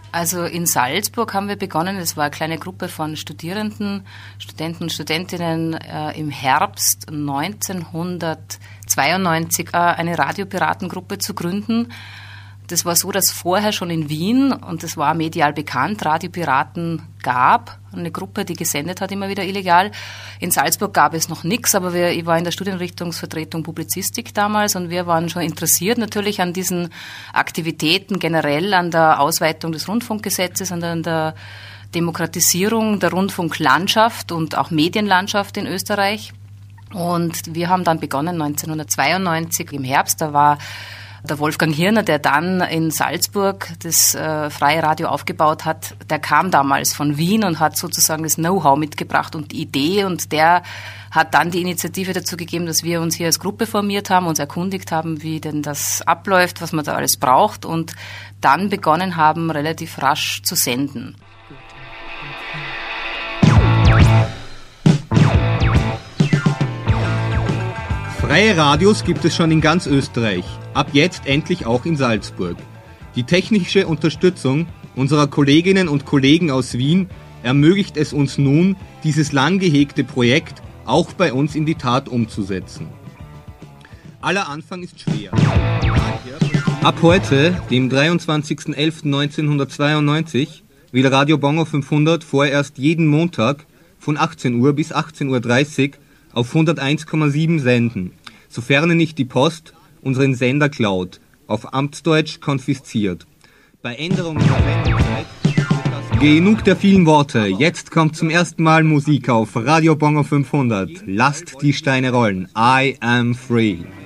Also in Salzburg haben wir begonnen, es war eine kleine Gruppe von Studierenden, Studenten und Studentinnen im Herbst 1992 eine Radiopiratengruppe zu gründen. Das war so, dass vorher schon in Wien, und das war medial bekannt, Radiopiraten gab, eine Gruppe, die gesendet hat, immer wieder illegal. In Salzburg gab es noch nichts, aber ich war in der Studienrichtungsvertretung Publizistik damals und wir waren schon interessiert natürlich an diesen Aktivitäten generell, an der Ausweitung des Rundfunkgesetzes, an der Demokratisierung der Rundfunklandschaft und auch Medienlandschaft in Österreich. Und wir haben dann begonnen 1992 im Herbst, da war der Wolfgang Hirner, der dann in Salzburg das freie Radio aufgebaut hat, der kam damals von Wien und hat sozusagen das Know-how mitgebracht und die Idee, und der hat dann die Initiative dazu gegeben, dass wir uns hier als Gruppe formiert haben, uns erkundigt haben, wie denn das abläuft, was man da alles braucht, und dann begonnen haben, relativ rasch zu senden. Freie Radios gibt es schon in ganz Österreich, ab jetzt endlich auch in Salzburg. Die technische Unterstützung unserer Kolleginnen und Kollegen aus Wien ermöglicht es uns nun, dieses lang gehegte Projekt auch bei uns in die Tat umzusetzen. Aller Anfang ist schwer. Ab heute, dem 23.11.1992, will Radio Bongo 500 vorerst jeden Montag von 18 Uhr bis 18.30 Uhr auf 101,7 senden, sofern nicht die Post unseren Sender klaut, auf Amtsdeutsch konfisziert. Bei Änderungen der Sendezeit... Genug der vielen Worte, jetzt kommt zum ersten Mal Musik auf Radio Bongo 500. Lasst die Steine rollen. I am free.